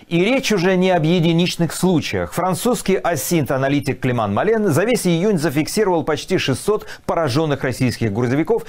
И речь уже не об единичных случаях. Французский ассинт-аналитик Климан Мален за весь июнь зафиксировал почти 600 пораженных российских грузовиков